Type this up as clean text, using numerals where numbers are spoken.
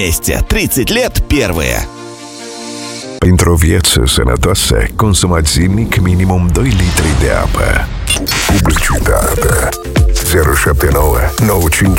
Estea 30 lет первые. Pentru o viață sănătoasă, consumați zilnic minimum 2 litri de apă. Publicitate 079 95